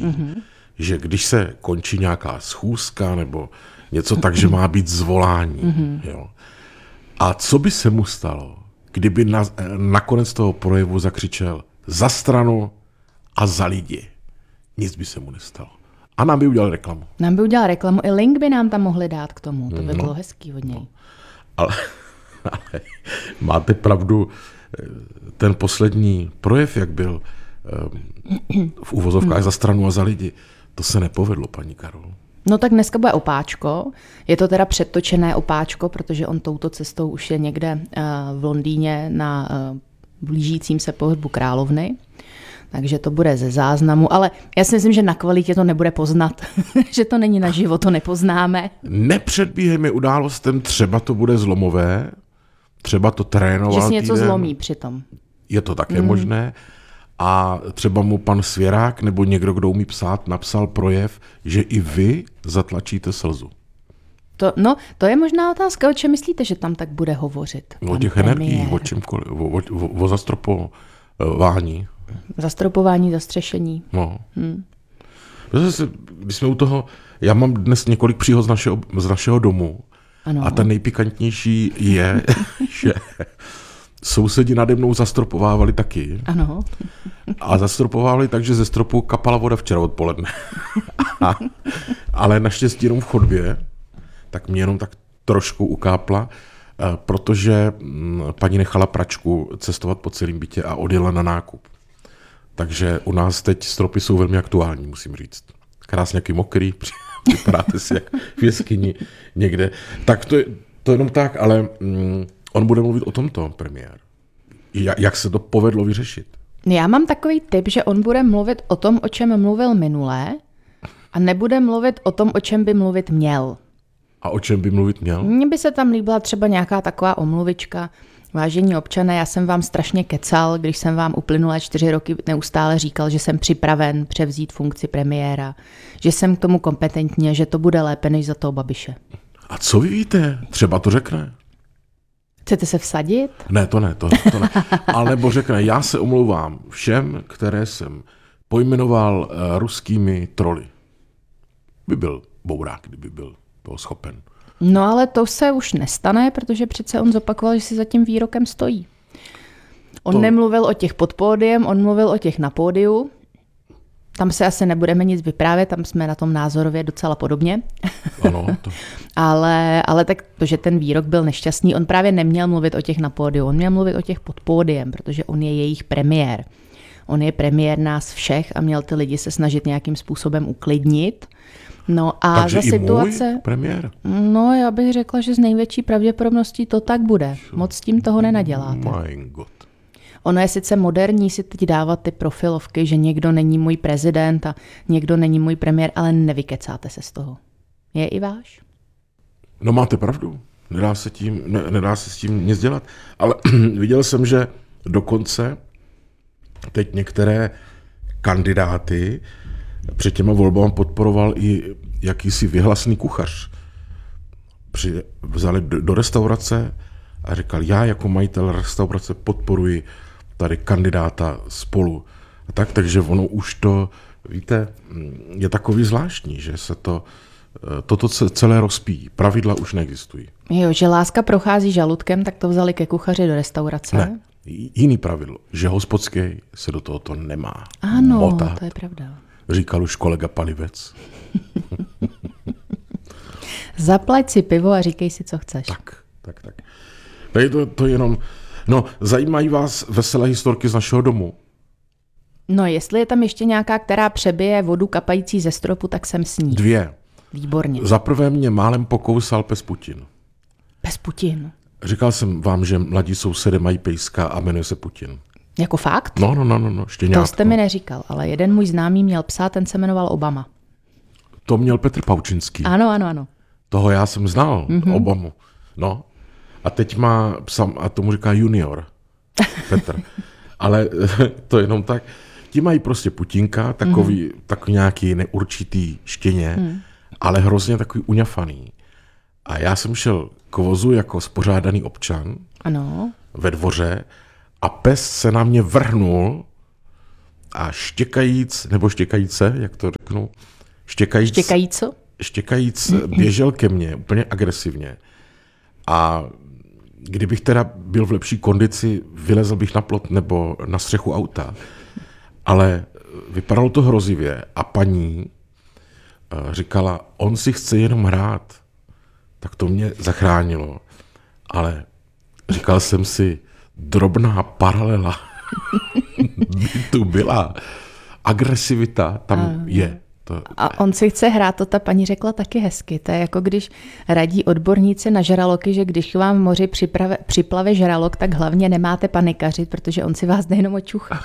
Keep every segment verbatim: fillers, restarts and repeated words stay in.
mm-hmm. že když se končí nějaká schůzka nebo něco tak, že má být zvolání. Mm-hmm. Jo. A co by se mu stalo, kdyby na, nakonec toho projevu zakřičel za stranu a za lidi? Nic by se mu nestalo. A nám by udělal reklamu. Nám by udělal reklamu. I link by nám tam mohli dát k tomu. To by no. bylo hezký od něj. No. Ale, ale máte pravdu, ten poslední projev, jak byl v uvozovkách za stranu a za lidi, to se nepovedlo, paní Karol. No tak dneska bude opáčko. Je to teda předtočené opáčko, protože on touto cestou už je někde v Londýně na blížícím se pohybu královny. Takže to bude ze záznamu, ale já si myslím, že na kvalitě to nebude poznat, že to není naživo, to nepoznáme. Nepředbíhejme událostem, třeba to bude zlomové, třeba to trénoval Že si něco týden. zlomí přitom. Je to také mm. možné. A třeba mu pan Svěrák nebo někdo, kdo umí psát, napsal projev, že i vy zatlačíte slzu. To, no, to je možná otázka, o čem myslíte, že tam tak bude hovořit? O těch energiích, o čemkoliv, o, o, o, o zastropování. Zastropování, zastřešení. No. Hmm. Když jsme u toho, já mám dnes několik příhod z našeho, z našeho domu. Ano. A ta nejpikantnější je, že sousedi nade mnou zastropovávali taky. Ano. A zastropovávali tak, že ze stropu kapala voda včera odpoledne. A, ale naštěstí jenom v chodbě, tak mě jenom tak trošku ukápla, protože paní nechala pračku cestovat po celém bytě a odjela na nákup. Takže u nás teď stropy jsou velmi aktuální, musím říct. Krásně jaký mokrý, připadáte si jak v jeskyni někde. Tak to je to jenom tak, ale mm, on bude mluvit o tomto, premiér. Jak, jak se to povedlo vyřešit? Já mám takový tip, že on bude mluvit o tom, o čem mluvil minule a nebude mluvit o tom, o čem by mluvit měl. A o čem by mluvit měl? Mně by se tam líbila třeba nějaká taková omluvička. Vážení občané, já jsem vám strašně kecal, když jsem vám uplynulé čtyři roky neustále říkal, že jsem připraven převzít funkci premiéra, že jsem k tomu kompetentní a že to bude lépe než za toho Babiše. A co vy víte? Třeba to řekne. Chcete se vsadit? Ne, to ne, to, to ne. Ale nebo řekne, já se omlouvám všem, které jsem pojmenoval uh, ruskými troly. By byl bourák, kdyby byl toho schopen. No ale to se už nestane, protože přece on zopakoval, že si za tím výrokem stojí. On to... nemluvil o těch pod pódiem, on mluvil o těch na pódiu. Tam se asi nebudeme nic vyprávět, tam jsme na tom názorově docela podobně. Ano, to... ale, ale tak to, že ten výrok byl nešťastný, on právě neměl mluvit o těch na pódiu, on měl mluvit o těch pod pódiem, protože on je jejich premiér. On je premiér nás všech a měl ty lidi se snažit nějakým způsobem uklidnit. No a Takže za situace, můj premiér? No, já bych řekla, že s největší pravděpodobností to tak bude. Moc s tím toho nenaděláte. My God. Ono je sice moderní si teď dávat ty profilovky, že někdo není můj prezident a někdo není můj premiér, ale nevykecáte se z toho. Je i váš? No máte pravdu. Nedá se, tím, ne, nedá se s tím nic dělat. Ale viděl jsem, že dokonce teď některé kandidáty před těma volbami podporoval i jakýsi vyhlasný kuchař. Při, vzali do, do restaurace a říkal, já jako majitel restaurace podporuji tady kandidáta Spolu. A tak, takže ono už to, víte, je takový zvláštní, že se to, toto celé rozpíjí. Pravidla už neexistují. Jo, že láska prochází žaludkem, tak to vzali ke kuchaři do restaurace. Ne, jiný pravidlo, že hospodský se do tohoto nemá Ano, motat. To je pravda. Říkal už kolega Palivec. Zaplať si pivo a říkej si, co chceš. Tak, tak, tak. Tady to, to jenom... No, zajímají vás veselé historky z našeho domu? No, jestli je tam ještě nějaká, která přebije vodu kapající ze stropu, tak jsem s ní. Dvě. Výborně. Za prvé mě málem pokousal pes Putin. Pes Putin? Říkal jsem vám, že mladí sousedé mají pejska a jmenuje se Putin. Jako fakt? No, no, no, no, no štěňátko. To jste mi neříkal, ale jeden můj známý měl psa, ten se jmenoval Obama. To měl Petr Paučinský. Ano, ano, ano. Toho já jsem znal, mm-hmm. Obamu. No. A teď má psa, a tomu říká junior. Petr. Ale to jenom tak. Ti mají prostě Putinka, takový, mm-hmm. takový nějaký neurčitý štěně, mm. ale hrozně takový uňafaný. A já jsem šel k vozu jako spořádaný občan ano. ve dvoře a pes se na mě vrhnul a štěkajíc, nebo štěkajíce, jak to řeknu, štěkajíc, Štěkajíco? štěkajíc běžel ke mně úplně agresivně. A kdybych teda byl v lepší kondici, vylezl bych na plot nebo na střechu auta. Ale vypadalo to hrozivě a paní říkala, on si chce jenom hrát. Tak to mě zachránilo. Ale říkal jsem si, drobná paralela by tu byla. Agresivita tam a, je. To, a on si chce hrát, to ta paní řekla taky hezky. To je jako když radí odborníci na žraloky, že když vám v moři připrave, připlave žralok, tak hlavně nemáte panikařit, protože on si vás jde jenom očuchat.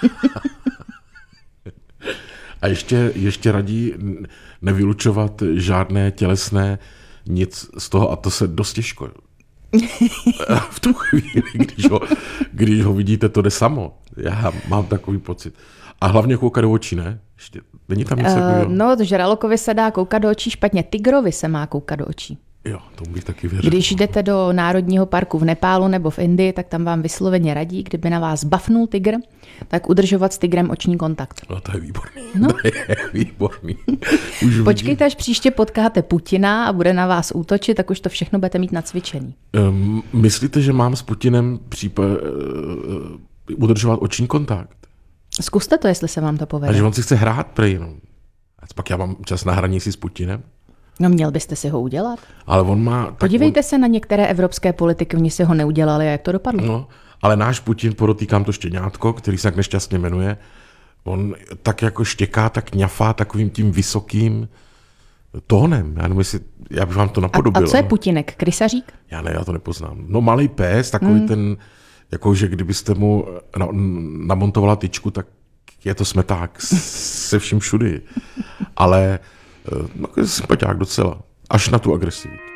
A ještě, ještě radí nevylučovat žádné tělesné nic z toho, a to se dost těžko. V tu chvíli, když ho, když ho vidíte, to jde samo. Já mám takový pocit. A hlavně koukat do očí, ne? Ještě, není tam nic takového? Uh, no, žralokovi se dá koukat do očí špatně. Tigrovi se má koukat do očí. Jo, tomu bych taky věřil. Když jdete do Národního parku v Nepálu nebo v Indii, tak tam vám vysloveně radí, kdyby na vás bafnul tygr, tak udržovat s tygrem oční kontakt. No to je výborný. No. To je výborný. Už Počkejte, až příště potkáte Putina a bude na vás útočit, tak už to všechno budete mít nacvičený. Um, myslíte, že mám s Putinem případ, uh, udržovat oční kontakt? Zkuste to, jestli se vám to povede. A že on si chce hrát prej jenom. A pak já mám čas na hraní si s Putinem. No měl byste si ho udělat. Ale on má... Podívejte on... se na některé evropské politiky, oni si ho neudělali a jak to dopadlo. No, ale náš Putin, podotýkám to štěňátko, který se tak nešťastně jmenuje, on tak jako štěká, tak ňafá takovým tím vysokým tónem. Já nevím, jestli, já bych vám to napodobil. A, a co je Putinek? Krysařík? Já ne, já to nepoznám. No malý pes, takový hmm. ten, jako že kdybyste mu na, namontovala tyčku, tak je to smeták se vším všudy. Ale no, sympatiák docela. Až na tu agresivitu.